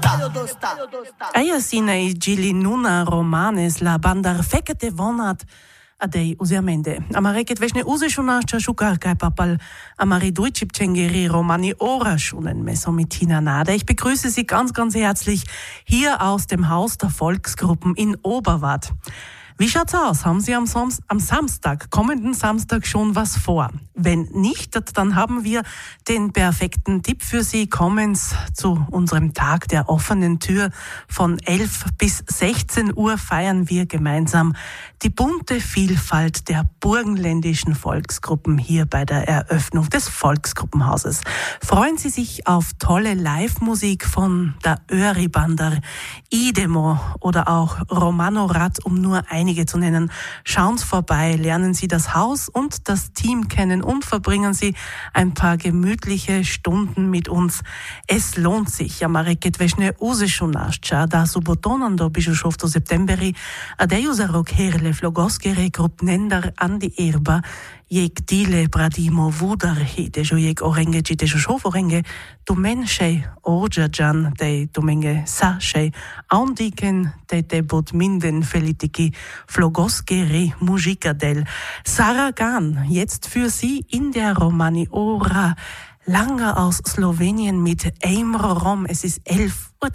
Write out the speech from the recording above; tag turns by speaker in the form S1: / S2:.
S1: Aia sine gili nuna romanes la bandar fekete vonat adei usiamende. Amareket veșne uze șunașa șucar kai papal amari duicipcengeri romani ora schunen mesomitina nade. Ich begrüße Sie ganz, ganz herzlich hier aus dem Haus der Volksgruppen in Oberwart. Wie schaut's aus? Haben Sie am Samstag, kommenden Samstag schon was vor? Wenn nicht, dann haben wir den perfekten Tipp für Sie. Kommen Sie zu unserem Tag der offenen Tür. Von 11 bis 16 Uhr feiern wir gemeinsam die bunte Vielfalt der burgenländischen Volksgruppen hier bei der Eröffnung des Volksgruppenhauses. Freuen Sie sich auf tolle Live-Musik von der Öri-Bandar, Idemo oder auch Romano Rad, um nur einige zu nennen. Schauen Sie vorbei, lernen Sie das Haus und das Team kennen und verbringen Sie ein paar gemütliche Stunden mit uns. Es lohnt sich. Amareket veșne uze šunašča da subotonan do bižušovto septemberi adeju za rokherle flogoskere grupnendar andi erba jek dile bradimo vudar hidejo jek orenge citejo šov orenge dumenšej orjajan de dumenge sašej aundiken de bot minden felitiki flogoskere muzikadel Saragan, jetzt für Sie in der Romani Ora Langer aus Slowenien mit Eimro Rom. Es ist 11:30